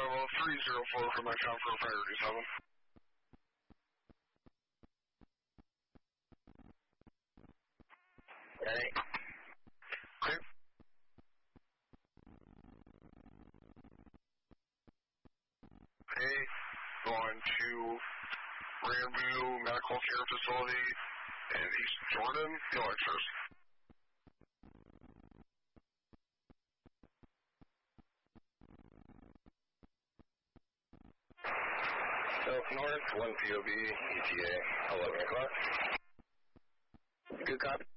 Bravo 304 from my count for priority 7. Ready? Okay. Okay, going to Grandview Medical Care Facility in East Jordan. Go ahead first. South North, 1 POB, ETA, 11 o'clock. Good copy.